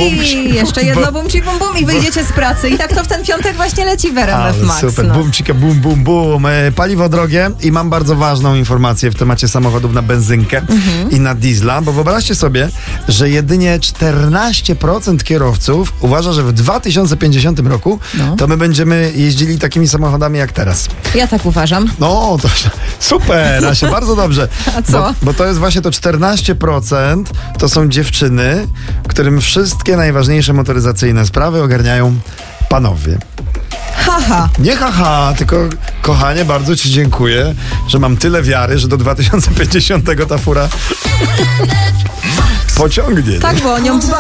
I jeszcze jedno bumci bum bum i wyjdziecie z pracy. I tak to w ten piątek właśnie leci w RMF Max. Super, no. bumcika, bum, bum, bum. Paliwo drogie i mam bardzo ważną informację w temacie samochodów na benzynkę i na diesla, bo wyobraźcie sobie, że jedynie 14% kierowców uważa, że w 2050 roku to my będziemy jeździli takimi samochodami jak teraz. Ja tak uważam. No, to super, Asia, bardzo dobrze. A co? Bo to jest właśnie to 14%, to są dziewczyny, którym wszystkie najważniejsze motoryzacyjne sprawy ogarniają panowie. Haha. Nie haha, tylko kochanie, bardzo ci dziękuję, że mam tyle wiary, że do 2050 ta fura pociągnie. Tak, bo o nią dba.